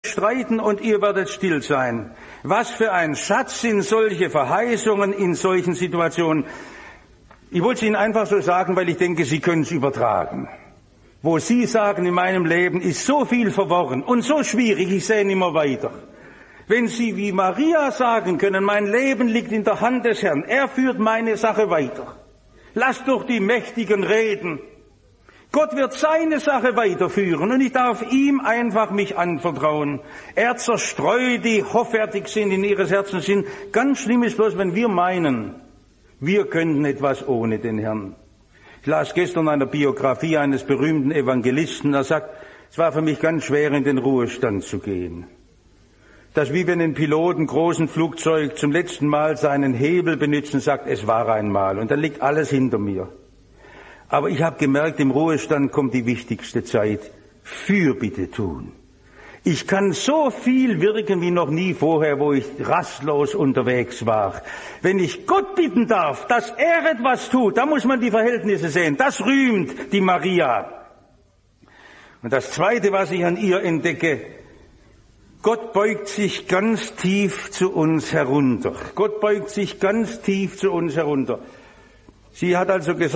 streiten und ihr werdet still sein. Was für ein Schatz sind solche Verheißungen in solchen Situationen. Ich wollte es Ihnen einfach so sagen, weil ich denke, Sie können es übertragen. Wo Sie sagen, in meinem Leben ist so viel verworren und so schwierig, ich sehe immer weiter. Wenn Sie wie Maria sagen können, mein Leben liegt in der Hand des Herrn, er führt meine Sache weiter. Lasst doch die Mächtigen reden. Gott wird seine Sache weiterführen und ich darf ihm einfach mich anvertrauen. Er zerstreut, die hoffärtig sind, in ihres Herzens sind. Ganz schlimm ist bloß, wenn wir meinen, wir könnten etwas ohne den Herrn. Ich las gestern eine Biografie eines berühmten Evangelisten, der sagt, es war für mich ganz schwer, in den Ruhestand zu gehen. Das ist wie wenn ein Pilot im großen Flugzeug zum letzten Mal seinen Hebel benutzt und sagt, es war einmal und dann liegt alles hinter mir. Aber ich habe gemerkt, im Ruhestand kommt die wichtigste Zeit. Fürbitte tun. Ich kann so viel wirken wie noch nie vorher, wo ich rastlos unterwegs war. Wenn ich Gott bitten darf, dass er etwas tut, da muss man die Verhältnisse sehen. Das rühmt die Maria. Und das Zweite, was ich an ihr entdecke, Gott beugt sich ganz tief zu uns herunter. Gott beugt sich ganz tief zu uns herunter. Sie hat also gesagt,